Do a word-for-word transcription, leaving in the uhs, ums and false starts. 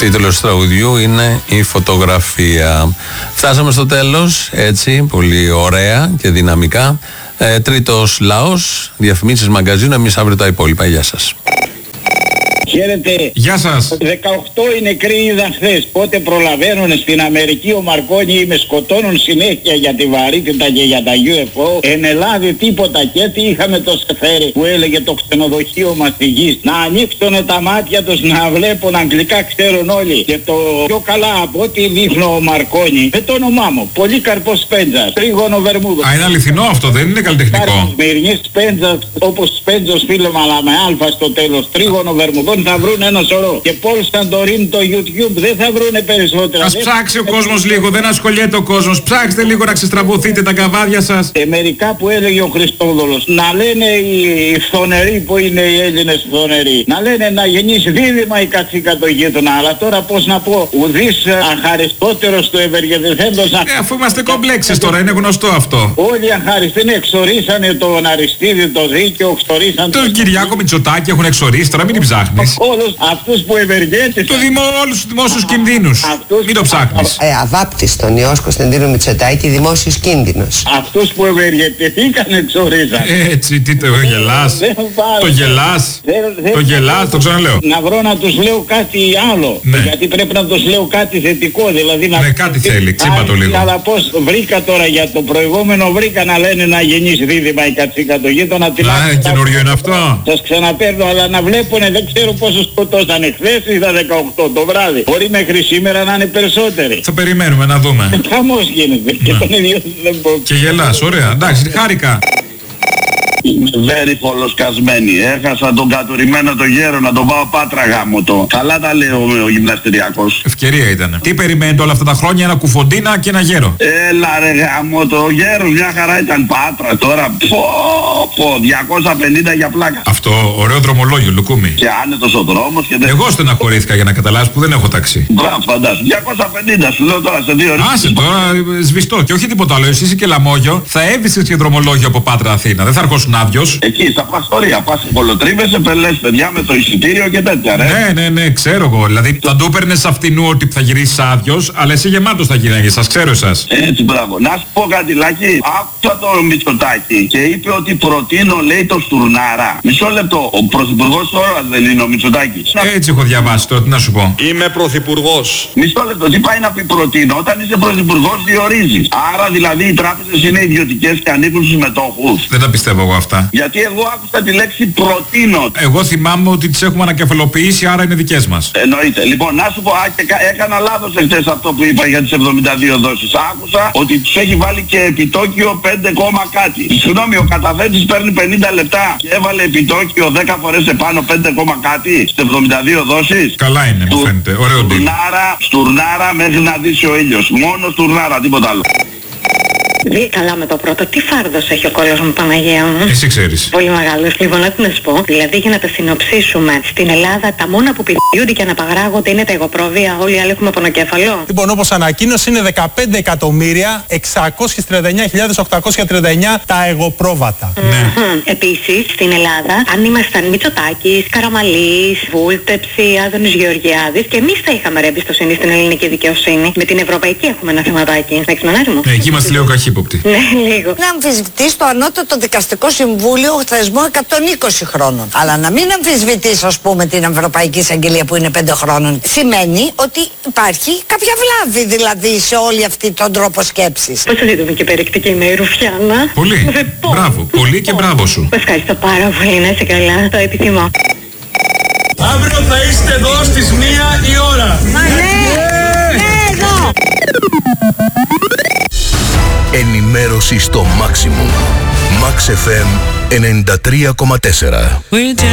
Τίτλος του τραγουδιού είναι η φωτογραφία. Φτάσαμε στο τέλος, έτσι, πολύ ωραία και δυναμικά. Ε, τρίτος λαός, διαφημίσεις μαγκαζίνου, εμείς αύριο τα υπόλοιπα. Γεια σας. Χαίρετε. Γεια σας. δεκαοκτώ οι νεκροί είδαν χθες. Πότε προλαβαίνουν στην Αμερική ο Μαρκόνι με σκοτώνουν συνέχεια για τη βαρύτητα και για τα γιου εφ ο. Εν Ελλάδα τίποτα και τι είχαμε το Σεφέρι που έλεγε το ξενοδοχείο μας στη γη. Να ανοίξουν τα μάτια τους να βλέπουν αγγλικά ξέρουν όλοι. Και το πιο καλά από ό,τι δείχνω ο Μαρκόνι με το όνομά μου. Πολύκαρπος Σπέντζας. Τρίγωνο Βερμούδος. Α, είναι αληθινό αυτό, δεν είναι καλλιτεχνικό. Σμυρνής Σπέντζας όπως Σπέντζος φίλε αλλά με αλφα στο τέλος. Τρίγωνο Βερμούδων θα βρουν ένα σωρό. Και Πολ Σαντορίνη το YouTube δεν θα βρούνε περισσότερα. Ας ψάξει ο κόσμος λίγο, δεν ασχολιέται ο κόσμος. Ψάξτε λίγο να ξεστραβωθείτε τα καβάδια σας. Ε, μερικά που έλεγε ο Χριστόδουλος, να λένε οι φθονεροί που είναι οι Έλληνες φθονεροί, να λένε να γεννήσει δίδυμα η κατσίκα το γείτονα. Αλλά τώρα πώς να πω, ουδής αχαριστότερος του ευεργετηθέντος. Ε, αφού είμαστε κομπλέξες τώρα, είναι γνωστό αυτό. Όλοι αχαριστήν εξορίσανε τον Αριστίδη, το δίκαιο, εξορίσανε τον Κυριάκο Μητσοτάκη έχουν εξορίσει, τώρα μην την ψάχνεις. Όλους αυτούς που ευεργέτησαν. Το δημο, όλους τους δημόσιους κινδύνους. Αυτούς, μην το ψάχνεις. Ε, αβάπτιστον Υιός Κωνσταντίνου Μητσοτάκη, δημόσιος κίνδυνος. Αυτούς που ευεργετηθήκαν εξορίσαν. Έτσι, τι το γελάς. Το γελάς. Το γελάς, το ξαναλέω. Να βρω να τους λέω κάτι άλλο. Ναι. Γιατί πρέπει να τους λέω κάτι θετικό. Δηλαδή να... Ναι, κάτι θέλει, ξύπα το λίγο. Αλλά πώς βρήκα τώρα για το προηγούμενο, βρήκα να λένε να γεννήσει δίδυμα η κατσίκα το γείτονα. Α, καινούριο είναι αυτό. Σας ξαναπαίρνω, αλλά να βλέπουνε, δεν ξέρω πόσο σκοτώσανε. Χθες είδα δεκαοκτώ το βράδυ. Μπορεί μέχρι σήμερα να είναι περισσότεροι. Θα περιμένουμε να δούμε. Χαμός γίνεται. Και τον ίδιο δεν πω. Και γελάς, ωραία. Εντάξει, χάρηκα. Very φολοσκασμένη. Έχασα τον κατουρημένο το γέρο να τον πάω Πάτρα γάμο το. Καλά τα λέει ο, ο γυμναστηριακός. Ευκαιρία ήταν. Τι περιμένετε όλα αυτά τα χρόνια, ένα κουφοντίνα και ένα γέρο. Έλα ρε γάμο το γέρο, μια χαρά ήταν Πάτρα τώρα. Πω πω, διακόσια πενήντα για πλάκα. Αυτό, ωραίο δρομολόγιο, λουκούμι. Και άνετος ο δρόμος και δεν... Εγώ στεναχωρήθηκα για να καταλάβεις που δεν έχω ταξί. Μπράβο, φαντάσου. διακόσια πενήντα σου λέω τώρα σε δύο ώρες. Άσε τώρα, σβηστό και όχι τίποτα άλλο. Εσύ είσαι και λαμόγιο, θα έβησες και δρομολόγιο από Πάτρα Αθήνα. Δεν θα αρχόσουν άδειος. Εκεί στα παστορία πας κολοτρίβεσαι, πελές παιδιά με το εισιτήριο και τέτοια ρε. Ναι, ναι, ναι, ξέρω εγώ. Δηλαδή θα του έπαιρνες αυτινού ότι θα γυρίσεις άδειος, αλλά εσύ γεμάτος θα γυρνάγες, σας ξέρω εσάς. Έτσι, μπράβο. Να σου πω κάτι Λάκη, άκουσα το Μητσοτάκη και είπε ότι προτείνω λέει το Στουρνάρα. Μισό λεπτό, ο πρωθυπουργός τώρα δεν είναι ο Μητσοτάκης. Έτσι έχω διαβάσει τώρα, τι να σου πω. Είμαι πρωθυπουργός. Μισό λεπτό, τι πάει να πει προτείνω, όταν είσαι πρωθυπουργός διορίζεις. Άρα δηλαδή οι τράπεζες είναι ιδιωτικές και ανήκουν στους μετόχους. Δεν τα πιστεύω εγώ αυτά. Γιατί εγώ άκουσα τη λέξη προτείνω. Εγώ θυμάμαι ότι τις έχουμε ανακεφαλοποιήσει, άρα είναι δικές μας. Εννοείται. Λοιπόν, να σου πω, α, και έκανα λάθος εχθές αυτό που είπα για τις εβδομήντα δύο δόσεις. Άκουσα ότι τους έχει βάλει και επιτόκιο πέντε κόμμα κάτι. Συγγνώμη, ο καταθέτης παίρνει πενήντα λεπτά και έβαλε επιτόκιο δέκα φορές επάνω πέντε κόμμα κάτι στις εβδομήντα δύο δόσεις. Καλά είναι, μου φαίνεται. Ωραίο ντύλο. Στουρνάρα, στουρνάρα μέχρι να δύσει ο ήλιος. Μόνο στουρνάρα, τίποτα άλλο. Δει καλά με το πρώτο. Τι φάρδος έχει ο κόλλος μου, Παναγία μου. Εσύ ξέρεις. Πολύ μεγάλος. Λοιπόν, να την πω. Δηλαδή, για να τα συνοψίσουμε, στην Ελλάδα τα μόνα που πηδιούνται και αναπαγράγονται είναι τα εγωπρόβια. Όλοι οι άλλοι έχουμε πονοκέφαλο. Λοιπόν, όπως ανακοίνωσε, είναι δεκαπέντε εκατομμύρια εξακόσιες τριάντα εννιά χιλιάδες οκτακόσια τριάντα εννιά τα εγωπρόβατα. Ναι. Mm-hmm. Επίσης, στην Ελλάδα, αν ήμασταν Μητσοτάκης, Καραμαλής, Βούλτεψη, Άδωνης Γεωργιάδης, και εμείς θα είχαμε ρε εμπιστοσύνη στην ελληνική δικαιοσύνη. Με την ευρωπαϊκή έχουμε ένα θεματάκι. Έχεις μανάρι μου. Ναι, εκεί είμαστε λίγο καχύποπτοι. Ναι, λίγο. Να αμφισβητείς το ανώτατο δικαστικό συμβούλιο θεσμό εκατόν είκοσι χρόνων. Αλλά να μην αμφισβητείς, ας πούμε, την Ευρωπαϊκή Εισαγγελία που είναι πέντε χρόνων. Σημαίνει ότι υπάρχει κάποια βλάβη δηλαδή σε όλη αυτή τον τρόπο σκέψης. Πώς θα δείτε και περιεκτική είμαι η Ρουφιάνα. Πολύ. Μπράβο. Πολύ και μπράβο σου. Ευχαριστώ πάρα πολύ. Να είσαι καλά. Το επιθυμώ. Αύριο θα είστε εδώ στις μία η ώρα. Μα ναι, ναι, εδώ. Ενημέρωση στο maximum. Max εφ εμ ενενήντα τρία κόμμα τέσσερα.